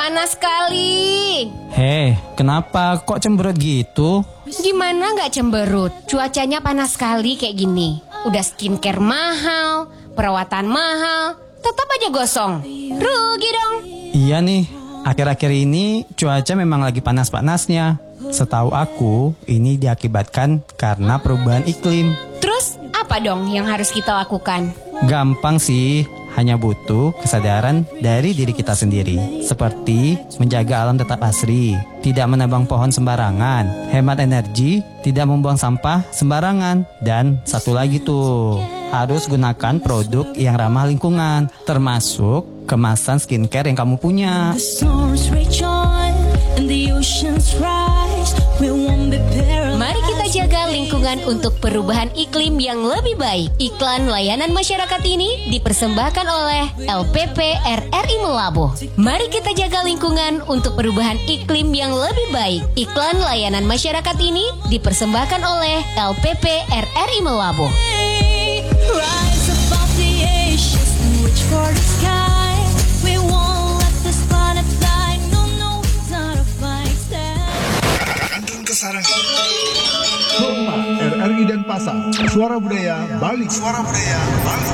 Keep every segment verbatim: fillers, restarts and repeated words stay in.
panas sekali. Hei, kenapa kok cemberut gitu? Gimana gak cemberut? Cuacanya panas sekali kayak gini. Udah skincare mahal, perawatan mahal, tetap aja gosong. Rugi dong. Iya nih, akhir-akhir ini cuaca memang lagi panas-panasnya. Setahu aku, ini diakibatkan karena perubahan iklim. Terus apa dong yang harus kita lakukan? Gampang sih, hanya butuh kesadaran dari diri kita sendiri. Seperti menjaga alam tetap asri, tidak menebang pohon sembarangan, hemat energi, tidak membuang sampah sembarangan. Dan satu lagi tuh, harus gunakan produk yang ramah lingkungan, termasuk kemasan skincare yang kamu punya. Mari kita jaga lingkungan untuk perubahan iklim yang lebih baik. Iklan layanan masyarakat ini dipersembahkan oleh L P P R R I Melabuh. Mari kita jaga lingkungan untuk perubahan iklim yang lebih baik. Iklan layanan masyarakat ini dipersembahkan oleh L P P R R I Melabuh. Rise above the ashes and reach for the sky. We won't let this planet die. No, no, it's not a fight step. Kantun Kesarangan. Hormat R R I Denpasar, Suara Budaya Bali. Suara Budaya Bali.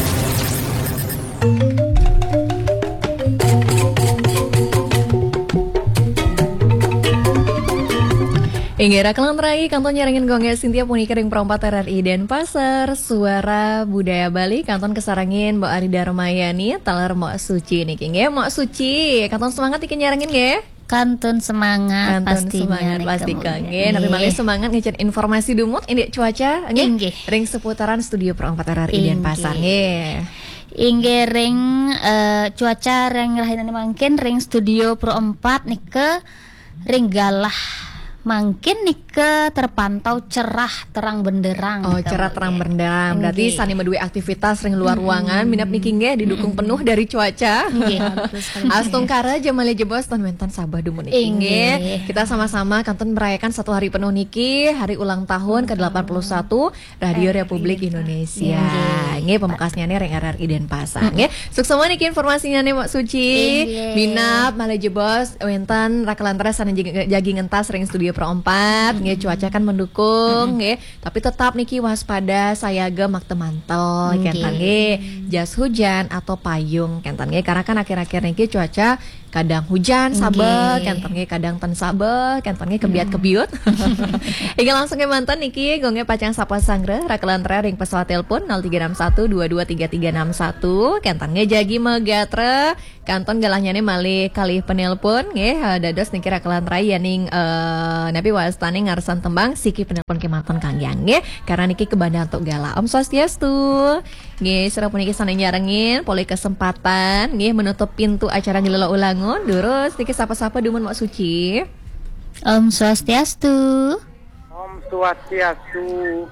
Inggera kelantrai kanton nyaringin gongnya Sintia Punika ring perempat R R I Denpasar, Suara Budaya Bali kanton kesarangin Mbak Ari Darmayani taler Mbak Suci nih nge Mbak Suci kanton semangat ikin nyarangin nge Kantun semangat kanton pastinya semangat pasti nge nabi malih semangat ngecek informasi dumut ini cuaca nge ring seputaran studio perempat R R I Denpasar nge Inge ring uh, cuaca ring rahinan mungkin ring studio Pro empat nih ke ring galah makin nih ke terpantau cerah terang benderang. Oh cerah terang benderang. Berarti sani medue aktivitas ring luar ruangan. Minap niki nge didukung penuh dari cuaca. Astung kara jamale jebos ton mentan sabah dumun niki nge. Kita sama-sama kanton merayakan satu hari penuh niki hari ulang tahun ke delapan puluh satu Radio Republik Indonesia. Nge pemekasnya nih ring R R I Denpasar. Nge sukses niki informasinya nih Mak Suci. Minap male jebos mentan rakelantra sana jagi ngentas ring studio Pro empat, nge cuaca kan mendukung, nge tapi tetap niki waspada sayaga mak temantel, kentan nge jas hujan atau payung, kentan nge karena kan akhir-akhir niki cuaca kadang hujan sabel, kentan nge kadang ten sabel, kentan nge kebiat kebiut. Hingga langsung ke mantan niki gonge pacang sapa sangre rakelantra ring pesawat telepon nol tiga enam satu dua dua tiga tiga enam satu, kentan nge jagi megatre kanton galahnya nih malih kali penelpon nge dados niki rakelantra ya ning uh, nabi wastani ngaresan tembang siki penelpon ke manton Kang Yang nge karena niki kebandan untuk gala Om Swastiastu nge serap niki sana nyarengin poli kesempatan nge menutup pintu acara ngilelo ulangun durus niki sapa-sapa dumun Mak Suci. Om Swastiastu. Om Swastiastu.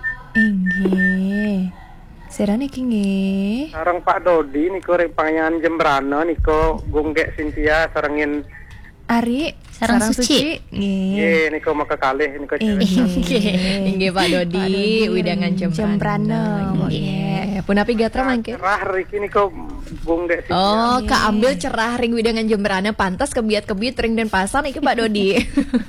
Inggih. Sera niki nggih. Sareng Pak Dodi niku ring panganan Jembrana niku gonggek Sintia sarengin Ari sareng Suci. Nggih. Nggih niku maka kalih niku. Inggih. Inggih Pak Dodi widangan Jembrana. Nggih. Punapi gatra mangke. Cerah riki niku gonggek Sintia. Oh, kaambil cerah ring widangan Jembrana pantas kebiat-kebiut ring Denpasar niki Pak Dodi.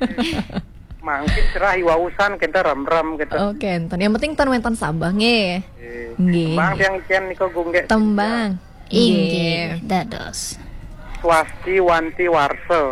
Mungkin cerah iwausan kita ram-ram gitu. Oke, okay, enten. Yang penting ten wentan sabah nge. Nggih. Tembang yang ikan niku gonggek. Tembang. Inggih. Dados. Swasti wanti warsa.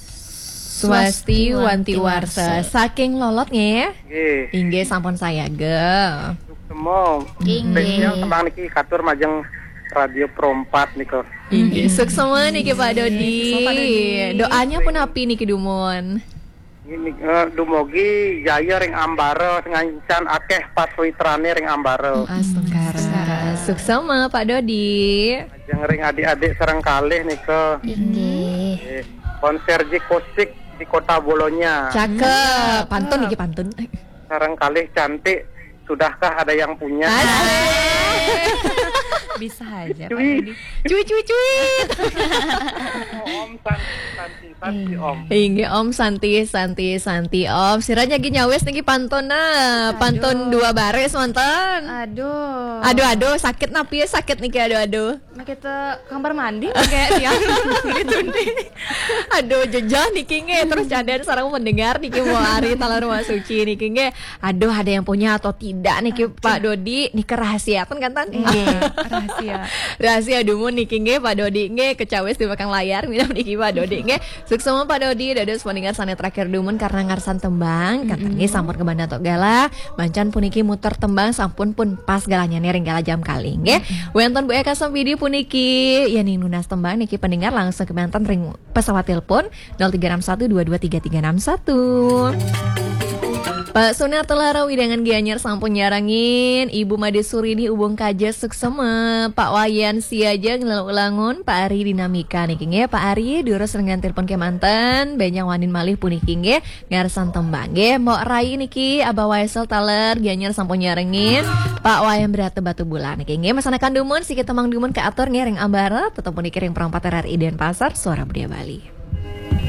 Swasti wanti warsa. Saking lolot nge. Nggih. Inggih sampun saya ge. Semua. Spesial tembang niki katur majeng Radio Pro empat niku. Inggih. Sukses semua niki Pak Dodi. Doanya pun api niki dumun. Ini uh, dumugi jaya ring ambaro ngancan akeh paswitrane ring ambaro. Astagfirullah. Sukses sama Pak Dodi. Ajeng ring adik-adik sareng kalih niku. Inggih. Konser Jikosik di Kota Bolonya. Cakep. Pantun niki pantun. Sareng kalih cantik. Sudahkah ada yang punya? Bisa aja Pak Dodi. Cuy cuy cuy. Om Santi, Santi Om. Inge Om Santi, Santi, Santi Om. Siranya lagi nyawes niki pantun nah, pantun dua baris mantan. Aduh. Aduh aduh sakit napi ya sakit niki aduh aduh. Nah, kita kamar mandi kayak tiang gitu nih. Aduh jejah niki nge terus cadan sarang mendengar niki mau hari talar rumah suci niki nge. Aduh ada yang punya atau tidak niki Pak Dodi niki rahasiakan kan tan? Rahasia. Rahasia dumun niki nge Pak Dodi nge kecawes di belakang layar minum niki Pak Dodi nge. Sukses sama Pak Dodi dados pendengar sana terakhir dumun karena ngarsan tembang kata nge sampun ke Banda Tok Gala mancan puniki muter tembang sampun pun pas galanya nih ringgala jam kali nge. Wonten Bu Eka Sampidi puniki ya nih nunas tembang niki pendengar langsung ke mantan ring pesawat telepon nol tiga enam satu dua dua tiga tiga enam satu. Pak Sunarto Larawi dengan Gianyar sampun nyarangin Ibu Made Surini Ubung Kaja Suksema Pak Wayan Siaja ngelau-ulangun Pak Ari Dinamika niki nge Pak Ari diurus dengan telepon ke mantan Banyak wanin malih puniki nge ngarsan tembang nge Mbok Rai niki Abah Waisel Taler Gianyar sampun nyarangin Pak Wayan Berate Batu Bulan niki nge masanakan dumun sikit temang dumun ke atur nge ring ambara tetep puniki ring perempat R R I Denpasar Suara Budaya Bali.